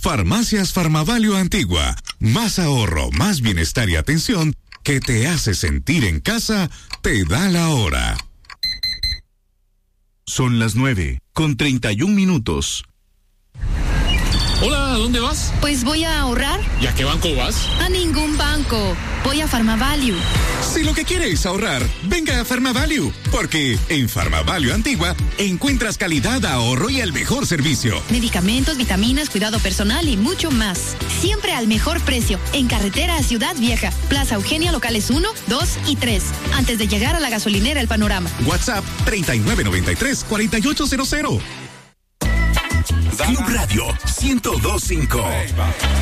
Farmacias Farmavalio Antigua. Más ahorro, más bienestar y atención que te hace sentir en casa, te da la hora. Son las 9:31. Hola, ¿a dónde vas? Pues voy a ahorrar. ¿Y a qué banco vas? A ningún banco. Voy a Farmavalue. Si lo que quieres es ahorrar, venga a Farmavalue, porque en Farmavalue Antigua encuentras calidad, ahorro y el mejor servicio. Medicamentos, vitaminas, cuidado personal y mucho más. Siempre al mejor precio. En carretera a Ciudad Vieja, Plaza Eugenia, locales 1, 2 y 3. Antes de llegar a la gasolinera El Panorama. WhatsApp 3993-4800. Club Radio 102.5.